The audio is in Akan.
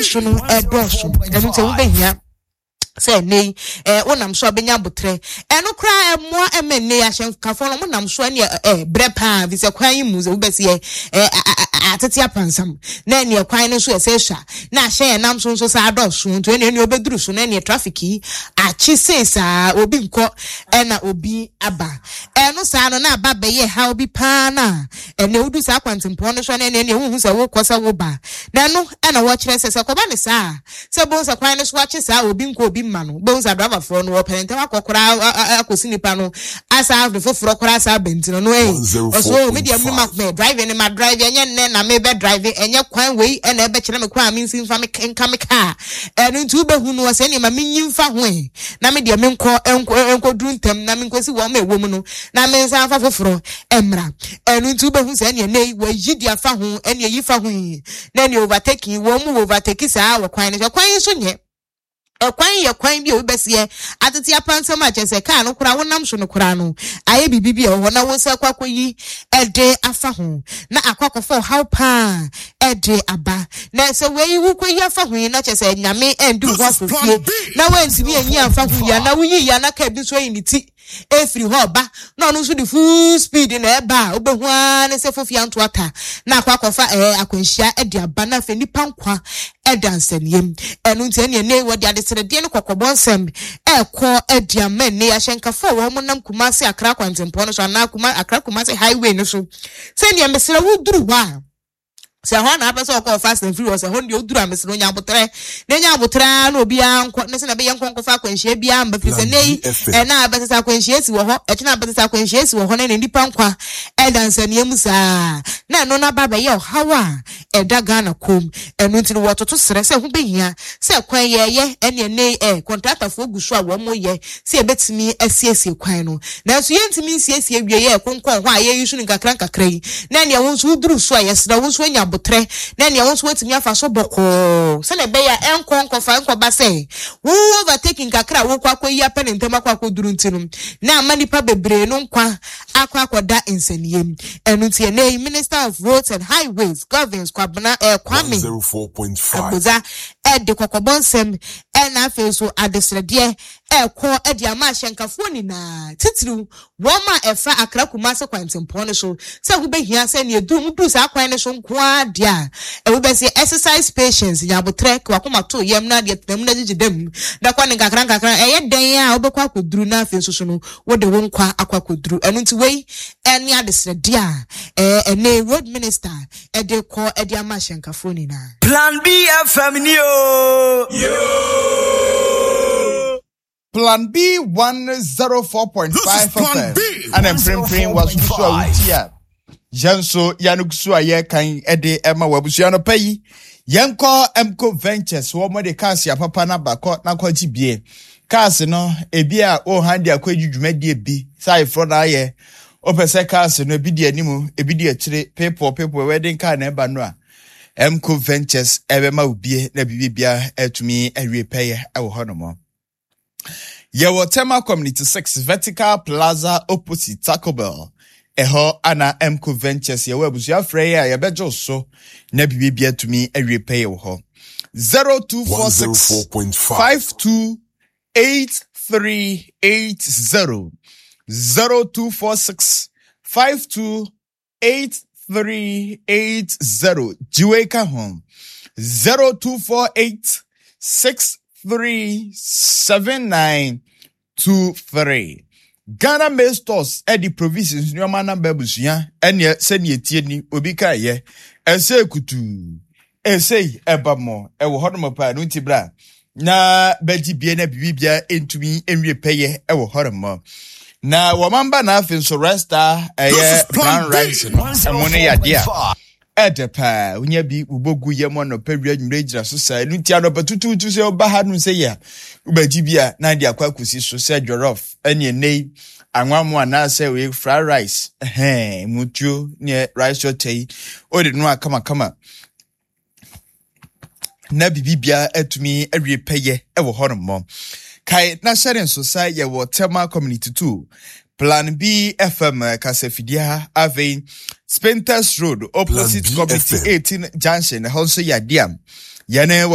sunu edosu enu te wo behia say nay wonam so abenya botre eno kra emo emene ya hyenkafo no monam so ne brepa bi se kwan yi mu ze wo besi atete apansam na ne kwan no so esesha na hye nam so sa adosu to ne obeduru so na ne traffic yi achi sesa obi nko na obi aba eno sa no na aba beye ha obi pa na ene udu sa kwantempo no so na ne hu se wo kosa wo ba na no na wo kire sesa ko ba ne sa se bo sa kwan no so achi sa obi nko obi mano bonza driver for no parent akokora akosi nipa no asa the foforo kora asa bentino no so media me mak me drive ni ma drive enye nne na me be drive enye kwan wei na ebe kire me kwa me nsi mfa me nka me car enu ntu be hu no wase ni ma me nyimfa ho na media me enko druntem na me nkosi wo ma ewo mu no na me nsa fa foforo emra enu ntu be hu se ne nei wa yidia fa ho ene yi fa ho na ne overtaking wo mu overtake sa wa kwan ne kwan so nye kwan ye kwan bi obesiye atete apansam a chese ka no kura wonam so no kura no aye bibibi e ho na wonsa kwakoyi ede afa ho na akwakofo how pa ede aba na se we wu koyi afa ho na chese nyame endu ho fofie na wantimi enyi afa ho ya na wuyi ya na ka bi so yiniti efri ho ba na no so the full speed na eba obehu an se fofia nto ata na akwakofa akwanhia ede aba na fe nipa nkwa edanseniem enu ntene ne wodi adesrede ne kokobonsem ekọ ediamen ne ahyenkafo wo monam kumase akra kwantempo no so na akra kumase highway no so se ne mesere wuduru wa se ho na apeso okọ fast and free se ho ne oduru amesere nya abotre ne nya abotre na obi anko ne se na be yenkonko fa kwanhia bia mba fise nei na abesesa kwanhia si wo ho ekina abesesa kwanhia si wo ho ne nipa nkwa edanseniem sa na no na baba ye hawa edaga na kom enu ntini wototo sere se ho behia se kwan ye ene ne contractor fo gusu a wo mo ye se ebetimi asiesie kwan no na so yentimi siesie wie ye konkon ho a ye yisu nkakran kakrai na ne won so duru so a yesra won so anya botre na ne won so wetimi afa so boko se na be ya enkonko fa enkoba se wo overtaking kakra wo kwakoyi apene ntema kwakoduru ntinu na amanipa bebre no nkwa akwakoda ensaniem enu ntie ne Minister of Roads and Highways Governs Kwame 104.5 Abuza de kokobonsem na afeso adesrede ekọ ede amahyenkafo ni na titiru woma efa akra kumase kwantempo ne so se hu behia se ne edu sa kwan ne so nko ade a e wo be se exercise patience ya botre kwa komato yem na de tem na gigidem da kwa ne kakran eye den a obekwa koduru na afeso so no wo de wo nkwa akwakoduru enu nti wei ene adesrede a ene road minister de ko ede amahyenkafo ni na Plan B FM ni yo Plan B 104.5 FM. And I'm praying was so here. Janso Yanuksu aye kan ede ema wabusu no payi. Yanko Emco Ventures wo mo de cars ya papa na bako na kwaji bie. Cars no ebi a o handi akwaji dwumade bi. Sai fro na aye. Opese cars no ebi di animu, ebi di akire people wedding car na eba no a. Emco Ventures ebema ubie na bibia etumi awiepeye ewo honomo. Yewo Tema Community 6 Vertical Plaza opposite Taco Bell. Eho ana Emco Ventures yewo abusu freya yebejo so na bibia tumi awiepeye wo ho. 0246 528380 0246 528380 Jiweka home 0248 637923 Ghana Mail Stores Eddie Provisions nyoma na babusuya ene sene tie ni obi ka ye ese kutu ese ebamo ewo hodom pa no ntibra na baji bie na bibia entumi enwie peye ewo hodom na wamamba na afin so resta eye brown rice no amone ya dia edepa unya bi ubogu yemo no pewia nwure gira so sa enu tia no patutu se oba ha nu se ya ubaji bia na dia kwakusi so se jorof ene nei anwamu ana se we fried rice mutuo ne rice otei odi no akama na bibia etumi awie peye ewo hono kai na sharing so sai ye wo Tema Community 2 Plan B FM Kasefidia Ave Spenters Road opposite Community 18 Junction Honso Yadiam Yane